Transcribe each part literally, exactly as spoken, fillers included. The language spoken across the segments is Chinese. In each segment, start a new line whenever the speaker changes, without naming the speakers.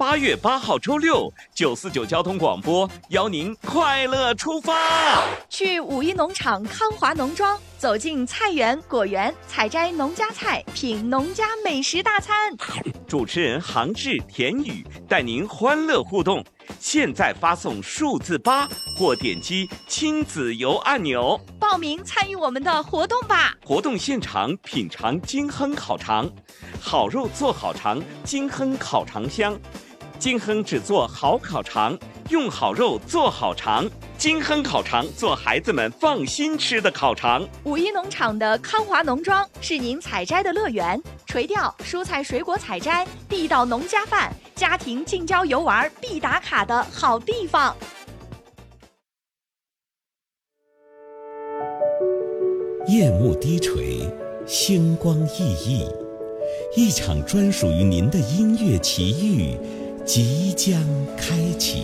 八月八号周六，九四九交通广播邀您快乐出发，
去五一农场康华农庄，走进菜园果园，采摘农家菜，品农家美食大餐。
主持人杭志、田宇带您欢乐互动。现在发送数字八或点击亲子游按钮，
报名参与我们的活动吧！
活动现场品尝金亨烤肠，好肉做好肠，金亨烤肠香。金亨只做好烤肠，用好肉做好肠。金亨烤肠做孩子们放心吃的烤肠。
五一农场的康华农庄是您采摘的乐园，垂钓、蔬菜水果采摘、地道农家饭、家庭近郊游玩必打卡的好地方。
夜幕低垂，星光熠熠，一场专属于您的音乐奇遇即将开启。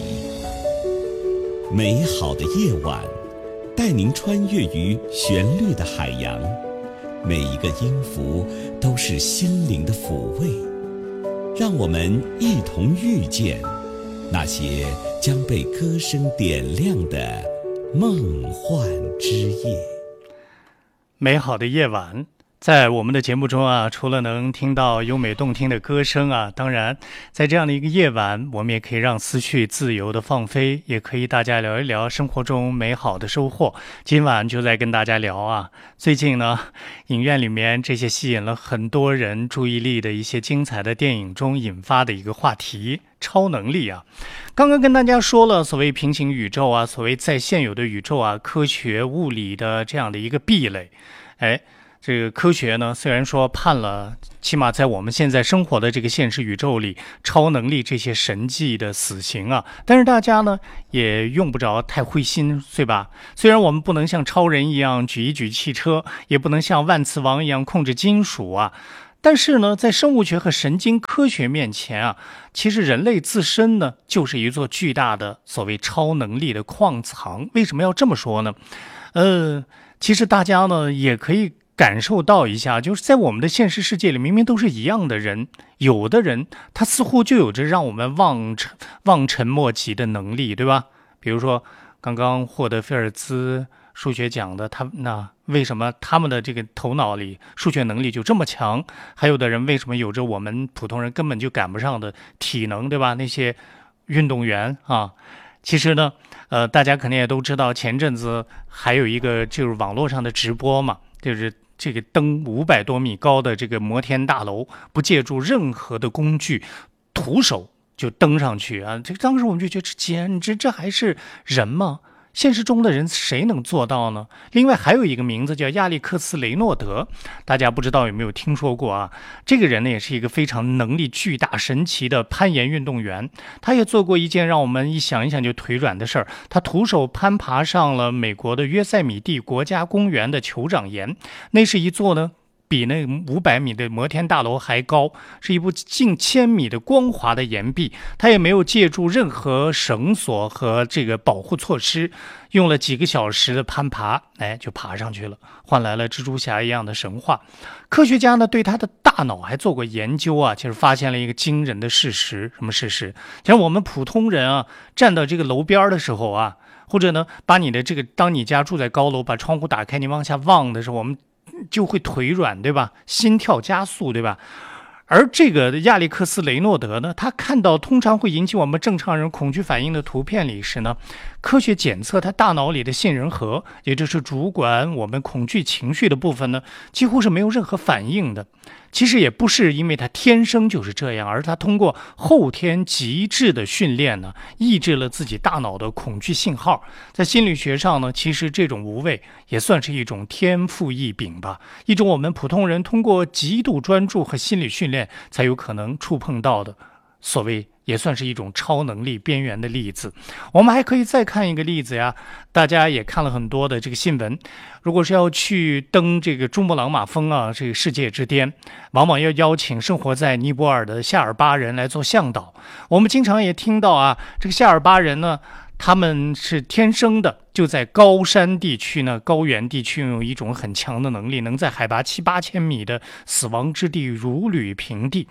美好的夜晚，带您穿越于旋律的海洋，每一个音符都是心灵的抚慰。让我们一同遇见那些将被歌声点亮的梦幻之夜。
美好的夜晚，在我们的节目中啊，除了能听到优美动听的歌声啊，当然在这样的一个夜晚，我们也可以让思绪自由的放飞，也可以大家聊一聊生活中美好的收获。今晚就在跟大家聊啊，最近呢，影院里面这些吸引了很多人注意力的一些精彩的电影中引发的一个话题，超能力啊。刚刚跟大家说了所谓平行宇宙啊，所谓在现有的宇宙啊，科学物理的这样的一个壁垒。哎，这个科学呢，虽然说判了，起码在我们现在生活的这个现实宇宙里，超能力这些神迹的死刑啊，但是大家呢也用不着太灰心，对吧？虽然我们不能像超人一样举一举汽车，也不能像万磁王一样控制金属啊，但是呢，在生物学和神经科学面前啊，其实人类自身呢就是一座巨大的所谓超能力的矿藏。为什么要这么说呢？呃，其实大家呢也可以感受到一下，就是在我们的现实世界里，明明都是一样的人，有的人他似乎就有着让我们望尘望尘莫及的能力，对吧？比如说刚刚获得菲尔兹数学奖的他，那为什么他们的这个头脑里数学能力就这么强？还有的人为什么有着我们普通人根本就赶不上的体能，对吧？那些运动员啊，其实呢，呃，大家肯定也都知道，前阵子还有一个就是网络上的直播嘛，就是这个登五百多米高的这个摩天大楼，不借助任何的工具，徒手就登上去啊！这当时我们就觉得，这简直这还是人吗？现实中的人谁能做到呢？另外还有一个名字叫亚历克斯·雷诺德，大家不知道有没有听说过啊？这个人呢也是一个非常能力巨大神奇的攀岩运动员，他也做过一件让我们一想一想就腿软的事儿，他徒手攀爬上了美国的约塞米蒂国家公园的酋长岩，那是一座呢比那五百米的摩天大楼还高，是一部近千米的光滑的岩壁，他也没有借助任何绳索和这个保护措施，用了几个小时的攀爬，哎，就爬上去了，换来了蜘蛛侠一样的神话。科学家呢对他的大脑还做过研究啊，就是发现了一个惊人的事实。什么事实？像我们普通人啊，站到这个楼边的时候啊，或者呢把你的这个，当你家住在高楼，把窗户打开，你往下望的时候，我们就会腿软，对吧？心跳加速，对吧？而这个亚历克斯·雷诺德呢，他看到通常会引起我们正常人恐惧反应的图片里时呢，科学检测他大脑里的杏仁核，也就是主管我们恐惧情绪的部分呢，几乎是没有任何反应的。其实也不是因为他天生就是这样，而他通过后天极致的训练呢，抑制了自己大脑的恐惧信号。在心理学上呢，其实这种无畏也算是一种天赋异禀吧，一种我们普通人通过极度专注和心理训练才有可能触碰到的，所谓也算是一种超能力边缘的例子。我们还可以再看一个例子呀，大家也看了很多的这个新闻，如果是要去登这个珠穆朗玛峰啊，这个世界之巅，往往要邀请生活在尼泊尔的夏尔巴人来做向导。我们经常也听到啊，这个夏尔巴人呢，他们是天生的就在高山地区呢，高原地区拥有一种很强的能力，能在海拔七八千米的死亡之地如履平地。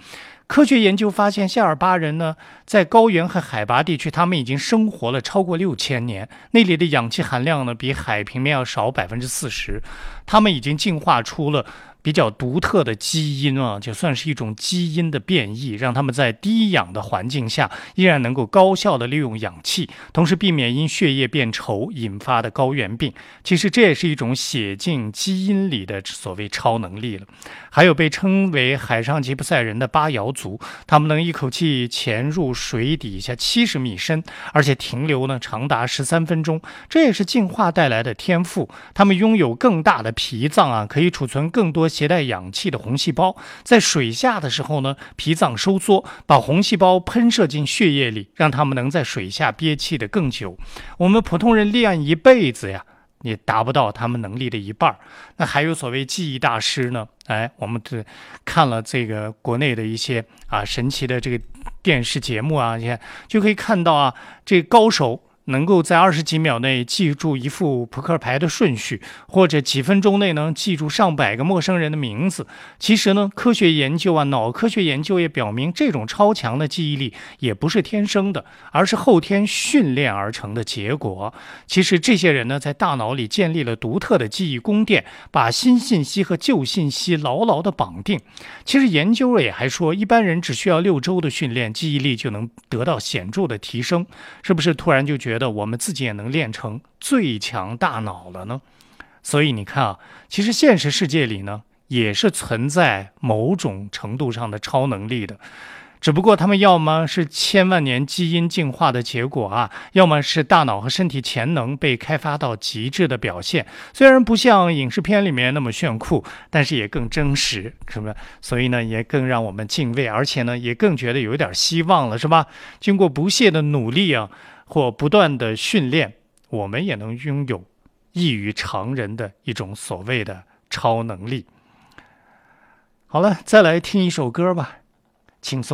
科学研究发现，夏尔巴人呢，在高原和海拔地区，他们已经生活了超过六千年，那里的氧气含量呢，比海平面要少百分之四十，他们已经进化出了比较独特的基因啊，就算是一种基因的变异，让他们在低氧的环境下依然能够高效的利用氧气，同时避免因血液变稠引发的高原病。其实这也是一种写进基因里的所谓超能力了。还有被称为海上吉普赛人的巴瑶族，他们能一口气潜入水底下七十米深，而且停留呢长达十三分钟，这也是进化带来的天赋。他们拥有更大的脾脏啊，可以储存更多携带氧气的红细胞，在水下的时候呢，脾脏收缩，把红细胞喷射进血液里，让他们能在水下憋气的更久。我们普通人练一辈子呀，也达不到他们能力的一半。那还有所谓记忆大师呢？哎，我们这看了这个国内的一些啊神奇的这个电视节目啊，你看就可以看到啊，这高手能够在二十几秒内记住一副扑克牌的顺序，或者几分钟内能记住上百个陌生人的名字。其实呢，科学研究啊，脑科学研究也表明，这种超强的记忆力也不是天生的，而是后天训练而成的结果。其实这些人呢，在大脑里建立了独特的记忆宫殿，把新信息和旧信息牢牢地绑定。其实研究也还说，一般人只需要六周的训练，记忆力就能得到显著的提升。是不是突然就觉得我们自己也能练成最强大脑了呢？所以你看啊，其实现实世界里呢，也是存在某种程度上的超能力的，只不过他们要么是千万年基因进化的结果啊，要么是大脑和身体潜能被开发到极致的表现。虽然不像影视片里面那么炫酷，但是也更真实，是不是？所以呢，也更让我们敬畏，而且呢，也更觉得有点希望了，是吧？经过不懈的努力啊，或不断的训练，我们也能拥有异于常人的一种所谓的超能力。好了，再来听一首歌吧，轻松。